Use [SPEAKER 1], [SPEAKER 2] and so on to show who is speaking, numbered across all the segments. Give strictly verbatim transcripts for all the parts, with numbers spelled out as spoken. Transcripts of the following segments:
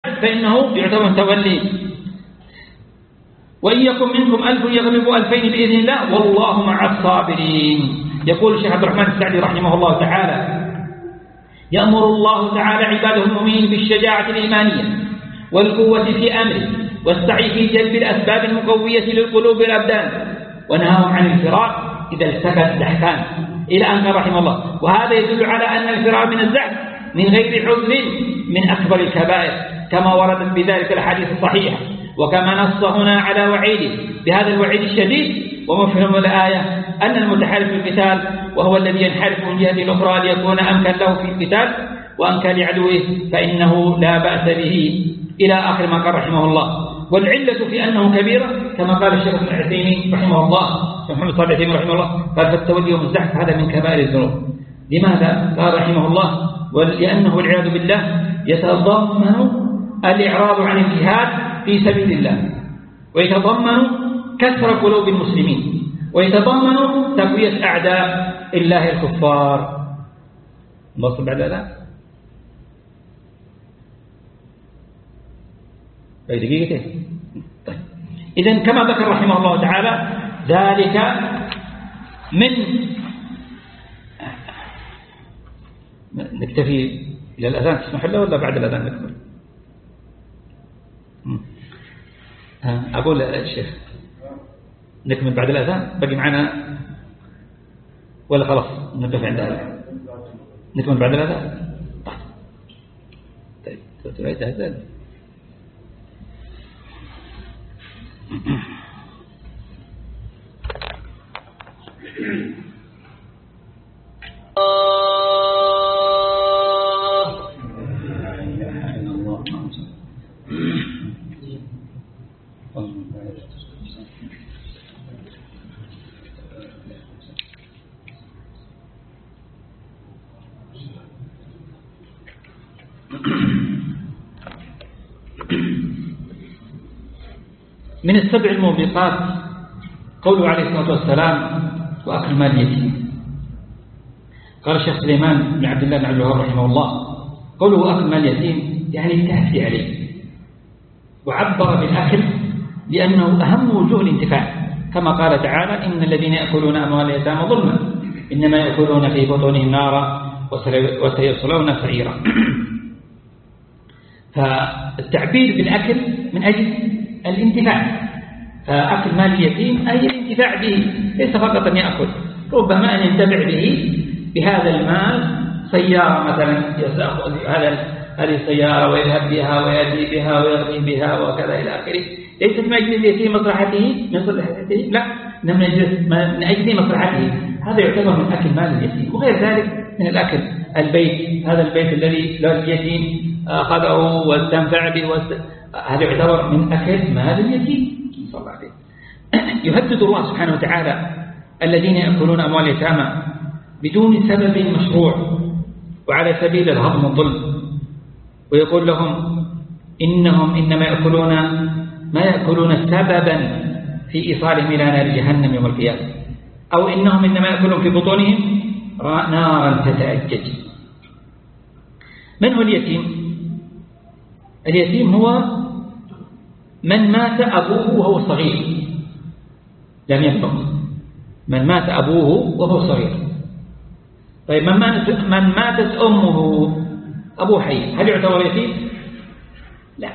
[SPEAKER 1] فإنه يعتبر متولي. وإن يكن منكم ألف يغلبوا ألفين بإذن الله والله مع الصابرين. يقول الشيخ عبد الرحمن السعدي رحمه الله تعالى: يأمر الله تعالى عباده المؤمنين بالشجاعة الإيمانية والقوة في أمره والسعي في جلب الأسباب المقوية للقلوب والأبدان، ونهاهم عن الفرار إذا التقى الزحفان، إلى أن قال رحمه الله: وهذا يدل على أن الفرار من الزحف من غير عذر من أكبر الكبائر كما وردت بذلك الحديث الصحيحة، وكما نص هنا على وعيده بهذا الوعيد الشديد. ومفهوم الآية أن المتحالف في القتال وهو الذي ينحرف من جهة الأخرى ليكون أمكن له في القتال وأمكن لعدوه فإنه لا بأس به، إلى آخر ما قال رحمه الله. والعلة في أنه كبيرة كما قال الشيخ ابن عثيمين رحمه الله، محمد صالح عثيمين رحمه الله قال: فالتولي يوم الزحف هذا من كبائر الذنوب. لماذا؟ قال رحمه الله: ولأنه والعياذ بالله يتضمن الإعراض عن الجهاد في سبيل الله، ويتضمن كسر قلوب المسلمين، ويتضمن تقوية أعداء الله الكفار. نوصل بعد هذا أي دقيقتين. طيب، إذن كما ذكر رحمه الله تعالى ذلك من نكتفي إلى الأذان تسمح له ولا بعد الأذان نكمل؟ أقول الشيخ نكمل بعد الأذان بقي معنا ولا خلاص نكتفي عند هذا؟ نكمل بعد الأذان. طيب طيب هذا من السبع الموبقات قوله عليه الصلاة والسلام: وأكل مال اليتيم. قال الشيخ سليمان بن عبد الله بن عبد الوهاب رحمه الله: قوله وأكل مال اليتيم يعني التهفي عليه، وعبر بالأكل لأنه أهم وجوه الانتفاع، كما قال تعالى: إن الذين يأكلون أموال اليتامى ظلما إنما يأكلون في بطونهم نارا وسيصلون سعيرا. فالتعبير بالأكل من أجل الانتفاع، فأكل مال اليتيم أي الانتفاع به، ليس فقط أن يأكل، ربما أن ينتفع به بهذا المال، سيارة مثلا يأخذ هذا هذه السيارة ويذهب بها ويأتي بها ويغني بها وكذا إلى آخره، ليست من أجل اليتيم مصلحته من مصلحته، لا، من أجل مصلحته. هذا يعتبر من أكل مال اليتيم. وغير ذلك من الأكل، البيت، هذا البيت الذي له اليتيم أخذه واستنفع به واست... هذا يعتبر من أكل مال اليتيم. صلى الله عليه. يهدد الله سبحانه وتعالى الذين يأكلون أموال اليتامى بدون سبب مشروع وعلى سبيل الهضم والظلم، ويقول لهم إنهم إنما يأكلون ما يأكلون سببا في إيصالهم إلى نار جهنم يوم القيامة، أو إنهم إنما يأكلون في بطونهم نارا تتأجج. من هو اليتيم؟ اليتيم هو من مات أبوه وهو صغير لم يبلغ، من مات أبوه وهو صغير. طيب من ماتت, من ماتت أمه أبوه حي، هل يعتبر يتيم؟ لا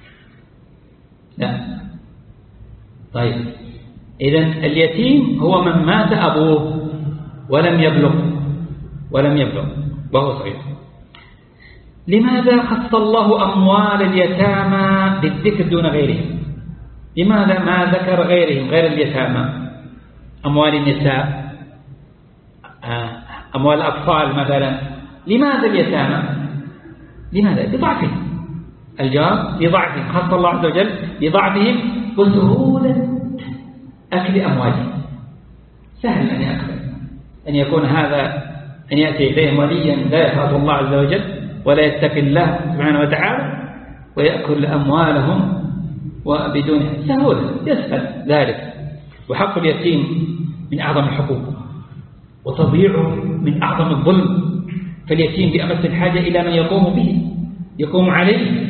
[SPEAKER 1] لا. طيب إذن اليتيم هو من مات أبوه ولم يبلغ ولم يبلغ وهو صغير. لماذا خص الله أموال اليتامى بالذكر دون غيرهم؟ لماذا ما ذكر غيرهم غير اليتامى؟ أموال النساء، أموال الأطفال مثلا، لماذا اليتامى؟ لماذا؟ لضعفهم. الجواب لضعفهم، خص الله عز وجل لضعفهم وسهولة أكل أموالهم. سهل أن يأكل، أن يكون هذا أن يأتي إليهم وليا لا يخاف الله عز وجل ولا يتقي الله سبحانه وتعالى ويأكل أموالهم وبدون سهولة، يسهل ذلك. وحق اليتيم من أعظم الحقوق، وتضييعه من أعظم الظلم، فاليتيم بأمس الحاجة إلى من يقوم به، يقوم عليه